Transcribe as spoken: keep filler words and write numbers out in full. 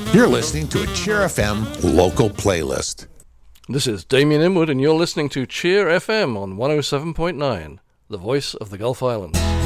You're listening to a Cheer F M local playlist. This is Damien Inwood, and you're listening to Cheer F M on one oh seven point nine, the voice of the Gulf Islands.